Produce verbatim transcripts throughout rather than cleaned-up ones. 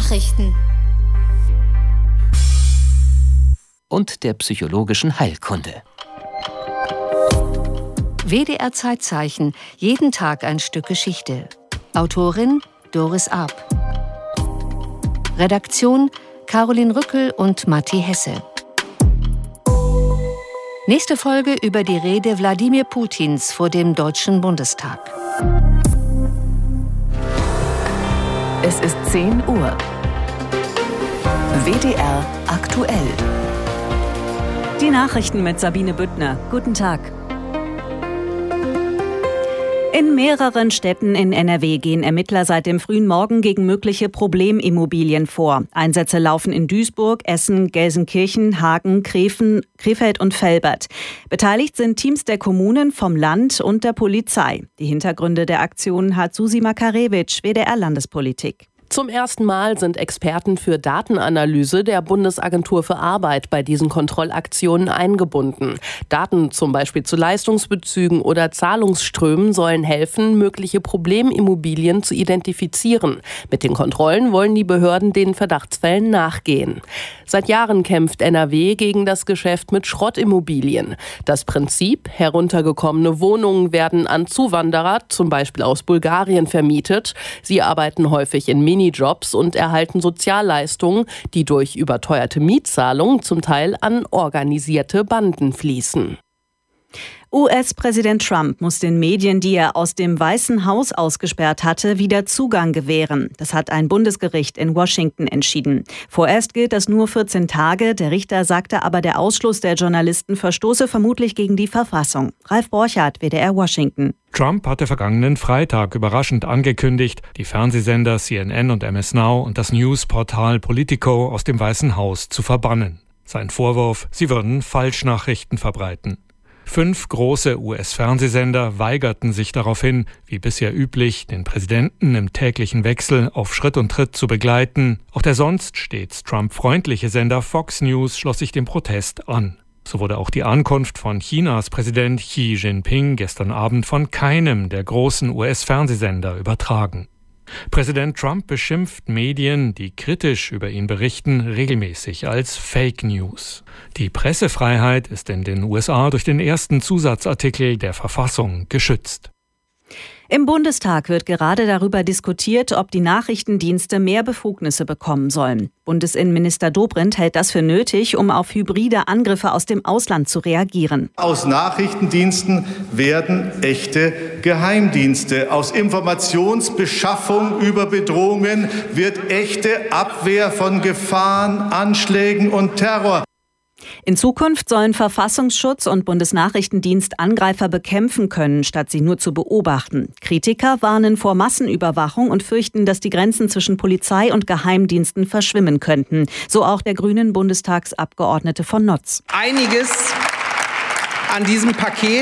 Nachrichten und der psychologischen Heilkunde. W D R Zeitzeichen, jeden Tag ein Stück Geschichte. Autorin Doris Arp. Redaktion Caroline Rückel und Matti Hesse. Nächste Folge über die Rede Wladimir Putins vor dem Deutschen Bundestag. Es ist zehn Uhr. W D R aktuell. Die Nachrichten mit Sabine Büttner. Guten Tag. In mehreren Städten in N R W gehen Ermittler seit dem frühen Morgen gegen mögliche Problemimmobilien vor. Einsätze laufen in Duisburg, Essen, Gelsenkirchen, Hagen, Krefen, Krefeld und Velbert. Beteiligt sind Teams der Kommunen, vom Land und der Polizei. Die Hintergründe der Aktion hat Susi Makarewitsch, W D R Landespolitik. Zum ersten Mal sind Experten für Datenanalyse der Bundesagentur für Arbeit bei diesen Kontrollaktionen eingebunden. Daten zum Beispiel zu Leistungsbezügen oder Zahlungsströmen sollen helfen, mögliche Problemimmobilien zu identifizieren. Mit den Kontrollen wollen die Behörden den Verdachtsfällen nachgehen. Seit Jahren kämpft N R W gegen das Geschäft mit Schrottimmobilien. Das Prinzip: heruntergekommene Wohnungen werden an Zuwanderer, zum Beispiel aus Bulgarien, vermietet. Sie arbeiten häufig in Minijobs und erhalten Sozialleistungen, die durch überteuerte Mietzahlungen zum Teil an organisierte Banden fließen. U S-Präsident Trump muss den Medien, die er aus dem Weißen Haus ausgesperrt hatte, wieder Zugang gewähren. Das hat ein Bundesgericht in Washington entschieden. Vorerst gilt das nur vierzehn Tage. Der Richter sagte aber, der Ausschluss der Journalisten verstoße vermutlich gegen die Verfassung. Ralf Borchardt, W D R Washington. Trump hatte vergangenen Freitag überraschend angekündigt, die Fernsehsender C N N und M S Now und das Newsportal Politico aus dem Weißen Haus zu verbannen. Sein Vorwurf, sie würden Falschnachrichten verbreiten. Fünf große U S-Fernsehsender weigerten sich daraufhin, wie bisher üblich, den Präsidenten im täglichen Wechsel auf Schritt und Tritt zu begleiten. Auch der sonst stets Trump-freundliche Sender Fox News schloss sich dem Protest an. So wurde auch die Ankunft von Chinas Präsident Xi Jinping gestern Abend von keinem der großen U S-Fernsehsender übertragen. Präsident Trump beschimpft Medien, die kritisch über ihn berichten, regelmäßig als Fake News. Die Pressefreiheit ist in den U S A durch den ersten Zusatzartikel der Verfassung geschützt. Im Bundestag wird gerade darüber diskutiert, ob die Nachrichtendienste mehr Befugnisse bekommen sollen. Bundesinnenminister Dobrindt hält das für nötig, um auf hybride Angriffe aus dem Ausland zu reagieren. Aus Nachrichtendiensten werden echte Geheimdienste. Aus Informationsbeschaffung über Bedrohungen wird echte Abwehr von Gefahren, Anschlägen und Terror. In Zukunft sollen Verfassungsschutz und Bundesnachrichtendienst Angreifer bekämpfen können, statt sie nur zu beobachten. Kritiker warnen vor Massenüberwachung und fürchten, dass die Grenzen zwischen Polizei und Geheimdiensten verschwimmen könnten. So auch der grünen Bundestagsabgeordnete von Notz. Einiges an diesem Paket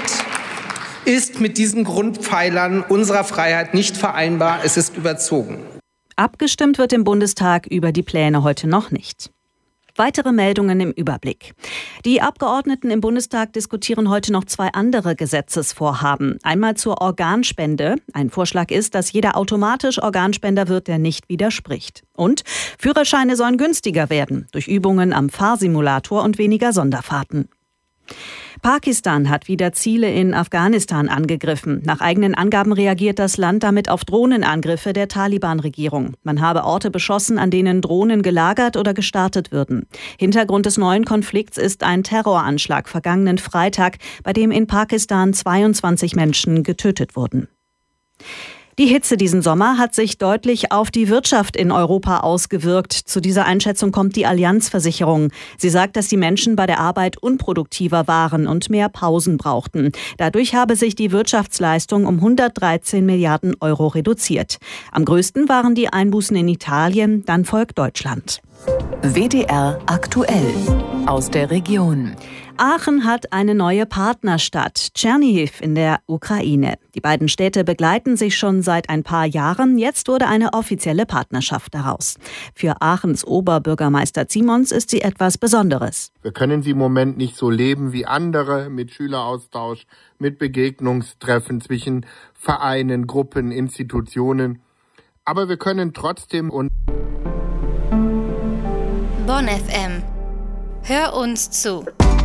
ist mit diesen Grundpfeilern unserer Freiheit nicht vereinbar. Es ist überzogen. Abgestimmt wird im Bundestag über die Pläne heute noch nicht. Weitere Meldungen im Überblick. Die Abgeordneten im Bundestag diskutieren heute noch zwei andere Gesetzesvorhaben. Einmal zur Organspende. Ein Vorschlag ist, dass jeder automatisch Organspender wird, der nicht widerspricht. Und Führerscheine sollen günstiger werden durch Übungen am Fahrsimulator und weniger Sonderfahrten. Pakistan hat wieder Ziele in Afghanistan angegriffen. Nach eigenen Angaben reagiert das Land damit auf Drohnenangriffe der Taliban-Regierung. Man habe Orte beschossen, an denen Drohnen gelagert oder gestartet würden. Hintergrund des neuen Konflikts ist ein Terroranschlag vergangenen Freitag, bei dem in Pakistan zweiundzwanzig Menschen getötet wurden. Die Hitze diesen Sommer hat sich deutlich auf die Wirtschaft in Europa ausgewirkt. Zu dieser Einschätzung kommt die Allianz-Versicherung. Sie sagt, dass die Menschen bei der Arbeit unproduktiver waren und mehr Pausen brauchten. Dadurch habe sich die Wirtschaftsleistung um hundertdreizehn Milliarden Euro reduziert. Am größten waren die Einbußen in Italien, dann folgt Deutschland. W D R aktuell aus der Region. Aachen hat eine neue Partnerstadt, Tschernihiv in der Ukraine. Die beiden Städte begleiten sich schon seit ein paar Jahren. Jetzt wurde eine offizielle Partnerschaft daraus. Für Aachens Oberbürgermeister Simons ist sie etwas Besonderes. Wir können sie im Moment nicht so leben wie andere, mit Schüleraustausch, mit Begegnungstreffen zwischen Vereinen, Gruppen, Institutionen. Aber wir können trotzdem und Bonn F M. Hör uns zu.